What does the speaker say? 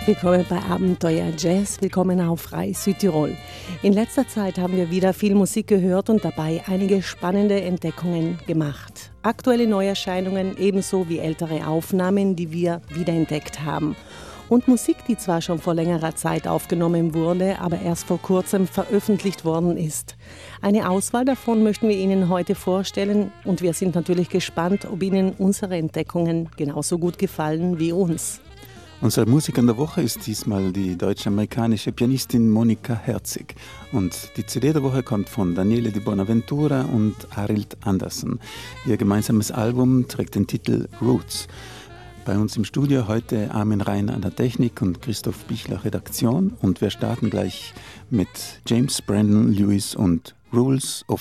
Willkommen bei Abenteuer Jazz, willkommen auf Rai Südtirol. In letzter Zeit haben wir wieder viel Musik gehört und dabei einige spannende Entdeckungen gemacht. Aktuelle Neuerscheinungen ebenso wie ältere Aufnahmen, die wir wiederentdeckt haben. Und Musik, die zwar schon vor längerer Zeit aufgenommen wurde, aber erst vor kurzem veröffentlicht worden ist. Eine Auswahl davon möchten wir Ihnen heute vorstellen und wir sind natürlich gespannt, ob Ihnen unsere Entdeckungen genauso gut gefallen wie uns. Unsere Musikerin der Woche ist diesmal die deutsch-amerikanische Pianistin Monika Herzig. Und die CD der Woche kommt von Daniele Di Bonaventura und Arild Andersen. Ihr gemeinsames Album trägt den Titel Roots. Bei uns im Studio heute Armin Rein an der Technik und Christoph Bichler Redaktion. Und wir starten gleich mit James Brandon Lewis und Rules of